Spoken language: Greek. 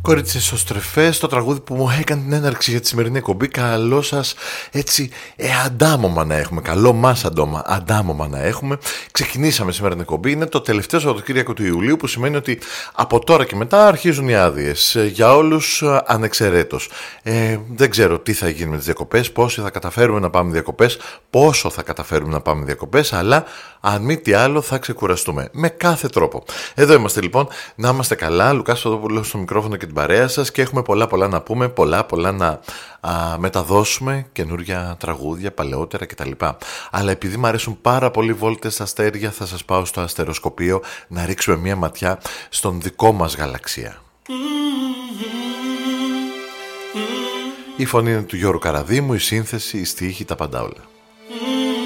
Κορίτσες στο στρεφές, το τραγούδι που μου έκανε την έναρξη για τη σημερινή εκπομπή. Καλό σας έτσι αντάμωμα να έχουμε. Καλό μας αντάμωμα να έχουμε. Ξεκινήσαμε σήμερα την εκπομπή. Είναι το τελευταίο Σαββατοκύριακο του Ιουλίου, που σημαίνει ότι από τώρα και μετά αρχίζουν οι άδειες για όλους ανεξαιρέτως. Δεν ξέρω τι θα γίνει με τις διακοπές, πόσοι θα καταφέρουμε να πάμε διακοπές, πόσο θα καταφέρουμε να πάμε διακοπές, αλλά αν μη τι άλλο θα ξεκουραστούμε με κάθε τρόπο. Εδώ είμαστε λοιπόν, να είμαστε καλά. Λουκάς Φωτόπουλος στο μικρόφωνο και την παρέα σας, και έχουμε πολλά να πούμε, πολλά να μεταδώσουμε, καινούργια τραγούδια, παλαιότερα κτλ. Αλλά επειδή μου αρέσουν πάρα πολύ βόλτες στα αστέρια, θα σας πάω στο αστεροσκοπείο να ρίξουμε μια ματιά στον δικό μας γαλαξία. Η φωνή είναι του Γιώργου Καραδίμου, η σύνθεση, η στίχη, τα πάντα όλα.